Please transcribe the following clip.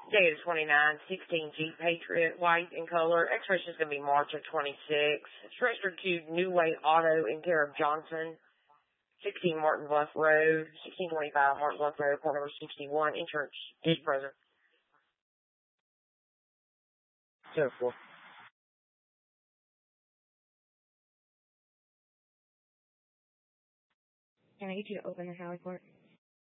Day of 29, 16 Jeep Patriot, white in color. Expiration is going to be March of 26. It's registered to New Way Auto in care of Johnson, 16 Martin Bluff Road, 1625 Martin Bluff Road, part number 61. Insurance is present. 204. Can I get you to open the Howard report?